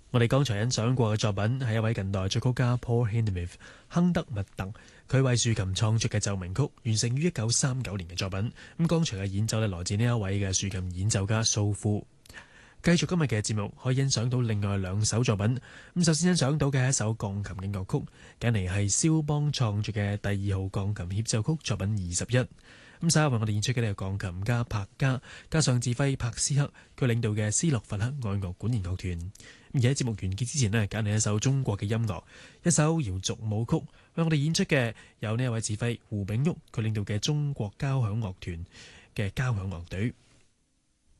我哋剛才欣賞過嘅作品係一位近代作曲家 Paul Hindemith 亨德密特，佢為豎琴創作嘅奏鳴曲，完成於1939年嘅作品。咁剛才嘅演奏來自呢一位嘅豎琴演奏家蘇夫。繼續今日嘅節目，可以欣賞到另外兩首作品。咁首先欣賞到嘅係一首鋼琴嘅樂曲，揀嚟係肖邦創作嘅第2號鋼琴協奏曲作品21。咁稍後為我哋演出嘅呢個鋼琴家柏加，加上指揮柏斯克，佢領導嘅斯洛伐克愛樂管弦樂團。而喺節目完結之前呢，揀嚟一首中國嘅音樂，一首瑤族舞曲，為我哋演出嘅有呢一位指揮胡炳旭，佢領導嘅中國交響樂團嘅交響樂隊。